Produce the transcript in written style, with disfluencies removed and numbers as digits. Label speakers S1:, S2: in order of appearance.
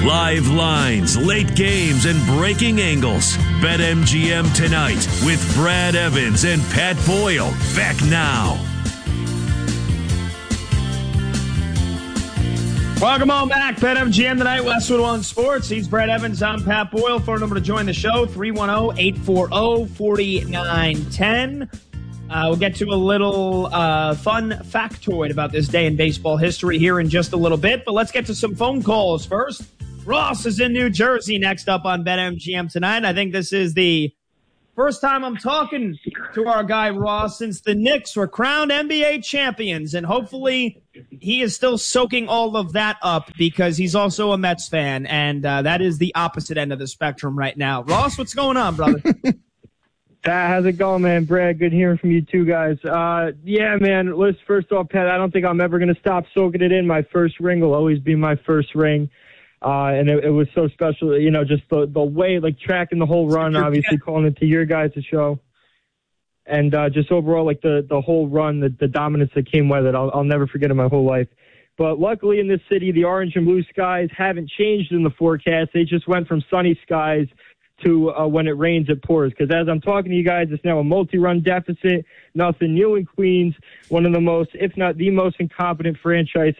S1: Live lines, late games, and breaking angles. BetMGM tonight with Brad Evans and Pat Boyle. Back now.
S2: Welcome on back. BetMGM tonight, Westwood One Sports. He's Brad Evans. I'm Pat Boyle. Phone number to join the show, 310-840-4910. We'll get to a little fun factoid about this day in baseball history here in just a little bit, but let's get to some phone calls first. Ross is in New Jersey next up on BetMGM tonight. I think this is the first time I'm talking to our guy Ross since the Knicks were crowned NBA champions, and hopefully he is still soaking all of that up because he's also a Mets fan, and that is the opposite end of the spectrum right now. Ross, what's going on, brother?
S3: How's it going, man? Brad, good hearing from you two guys. Yeah, man, listen, first off, Pat, I don't think I'm ever going to stop soaking it in. My first ring will always be my first ring. And it was so special, you know, just the way, like, tracking the whole run, obviously calling it to your guys' show. And just overall, like, the whole run, the dominance that came with it, I'll never forget it my whole life. But luckily in this city, the orange and blue skies haven't changed in the forecast. They just went from sunny skies to when it rains, it pours. Because as I'm talking to you guys, it's now a multi-run deficit. Nothing new in Queens, one of the most, if not the most incompetent franchise